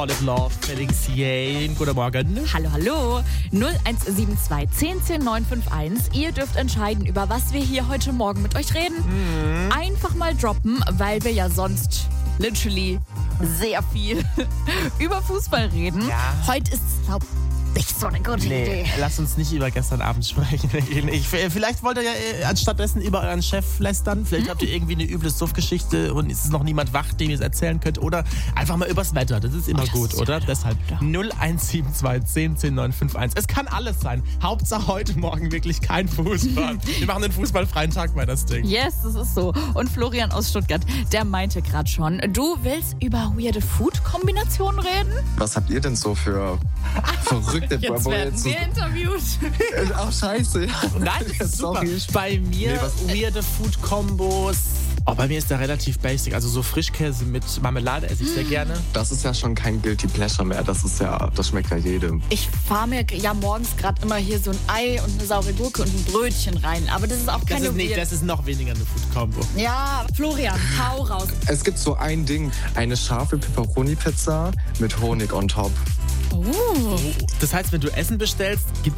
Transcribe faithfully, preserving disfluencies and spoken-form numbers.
Olive Love, Felix Jähn. Guten Morgen. Hallo, hallo. null eins sieben zwei zehn zehn neun fünf eins. Ihr dürft entscheiden, über was wir hier heute Morgen mit euch reden. Mhm. Einfach mal droppen, weil wir ja sonst literally sehr viel über Fußball reden. Ja. Heute ist es, glaube ich, nicht so eine gute Nee, Idee. lass uns nicht über gestern Abend sprechen. Ich, vielleicht wollt ihr ja äh, anstattdessen über euren Chef lästern. Vielleicht habt ihr irgendwie eine üble Suff-Geschichte und es ist noch niemand wach, dem ihr es erzählen könnt. Oder einfach mal übers Wetter. Das ist immer Oh, das gut, ist oder? ja Deshalb ja. null eins sieben zwei zehn zehn neun fünf eins. Es kann alles sein. Hauptsache heute Morgen wirklich kein Fußball. Wir machen den fußballfreien Tag bei das Ding. Yes, das ist so. Und Florian aus Stuttgart, der meinte gerade schon, du willst über weirde Food-Kombinationen reden? Was habt ihr denn so für verrückte Jetzt werden wir interviewt. Ach, scheiße. Nein, das ist super. Sorry. Bei mir Nee, was- weirde Food-Kombos. Oh, bei mir ist der relativ basic. Also so Frischkäse mit Marmelade esse ich sehr gerne. Das ist ja schon kein Guilty Pleasure mehr. Das ist ja, das schmeckt ja jedem. Ich fahre mir ja morgens gerade immer hier so ein Ei und eine saure Gurke und ein Brötchen rein. Aber das ist auch Das keine ist, nicht, weird- das ist noch weniger eine Food-Kombo. Ja, Florian, hau raus. Es gibt so ein Ding, eine scharfe Pepperoni-Pizza mit Honig on top. Oh. Das heißt, wenn du Essen bestellst, gibt